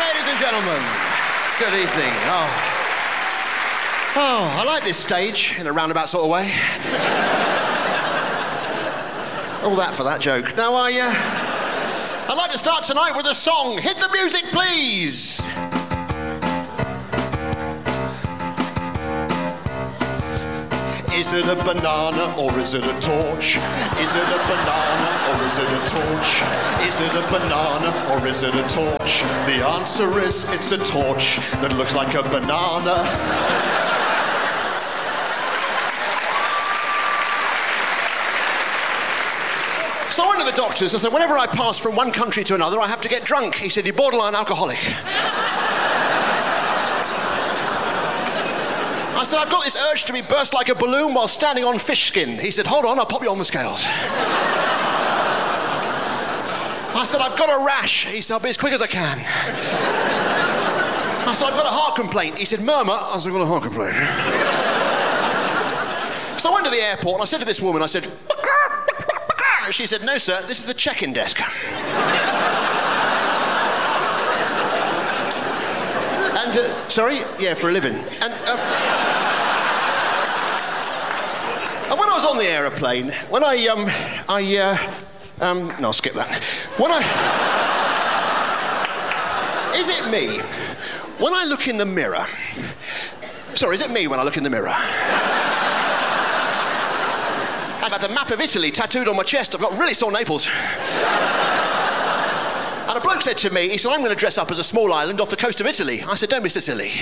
ladies and gentlemen. Good evening. Oh, I like this stage in a roundabout sort of way. All that for that joke. Now, I'd like to start tonight with a song. Hit the music, please. Is it a banana or is it a torch? Is it a banana or is it a torch? Is it a banana or is it a torch? The answer is it's a torch that looks like a banana. So I went to the doctors. I said, whenever I pass from one country to another, I have to get drunk. He said, you're borderline alcoholic. I said, I've got this urge to be burst like a balloon while standing on fish skin. He said, hold on, I'll pop you on the scales. I said, I've got a rash. He said, I'll be as quick as I can. I said, I've got a heart complaint. He said, murmur. I said, I've got a heart complaint. So I went to the airport and I said to this woman, I said, she said, no, sir, this is the check-in desk. And, sorry? Yeah, for a living. And when I was on the aeroplane, when no, I'll skip that. Is it me? When I look in the mirror... Sorry, is it me when I look in the mirror? I've had a map of Italy tattooed on my chest. I've got really sore Naples. And a bloke said to me, he said, I'm going to dress up as a small island off the coast of Italy. I said, don't be so silly.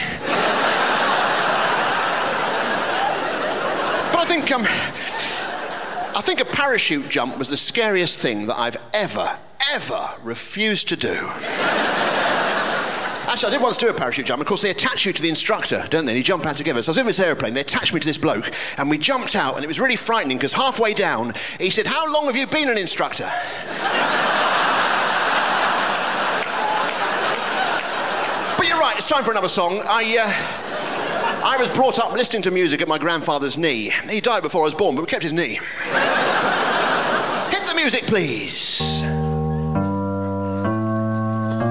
But I think a parachute jump was the scariest thing that I've ever refused to do. Actually, I did once do a parachute jump. Of course, they attach you to the instructor, don't they? And you jump out together. So I was in this aeroplane, they attached me to this bloke, and we jumped out, and it was really frightening, because halfway down, he said, how long have you been an instructor? But you're right, it's time for another song. I was brought up listening to music at my grandfather's knee. He died before I was born, but we kept his knee. Hit the music, please.